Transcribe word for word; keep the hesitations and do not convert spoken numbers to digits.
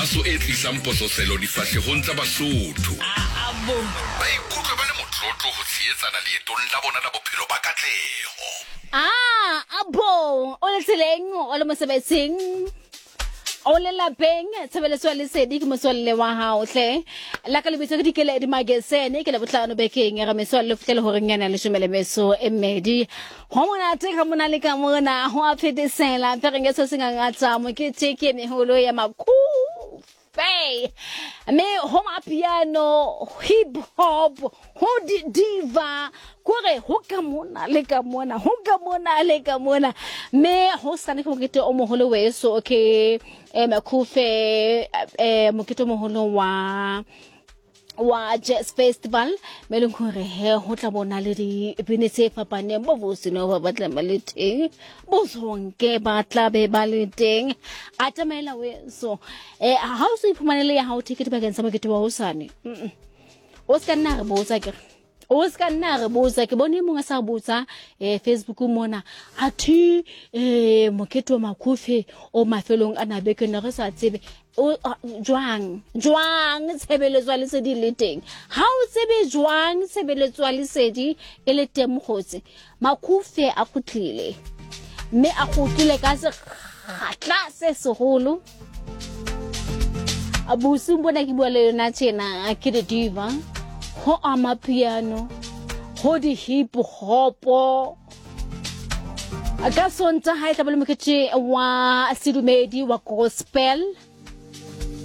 maso e tlisang pososelo difahlehong tsa Basotho. Abo. Ba ikutlwa ba le motlotlo ho tshehetsana leetong la bona la bophelo ba katleho. Ah, abo, o le tseleng, o le mosebetsing. O le lapeng, tshebeletso ya lesedi ke motswalle wa hao hle. La ka lebitso ke dikele di magazine ke le botlano bekeng ya mesolle futele hore nyana le shumele meso e mmedi. Ho mona te ka mona le ka mona ho a fedisela pere ngeso singangatsa mo ke teke meholo ya makhu. Hey, me homa piano, hip hop, ho di diva, kore ho ka mona le ka mona, ho ka mona le ka mona. Me ho sane ke mokete o moholo weso okay eh makufe eh mokete o moholo wa wa Jazz Festival me leng hore he ho tla bona le di bine tse fapaneng bo bosino ba batla malete bo zonke ba tla be ba le teng atamela we so eh ha o se iphumanele ya ha o ticket ba kentsha mokete wa hosane o ska nna re botsa ke o ska nna re botsa ke bone mo sa botsa eh Facebook mona athi eh mokete wa makufe o mafelong ana be ke na re sa tsebe o jwang jwang tshebeletso le se di le teng ha o tsebe jwang tshebeletso le se di e le teng mogotse makufe a khutlile me a khutlile ka se khatla se segolo abusi mbona ke bua le yona tshena ke di diva ho ama piano ho di hip hop aka sonta ha e tla bole mokete wa sidumedi wa gospel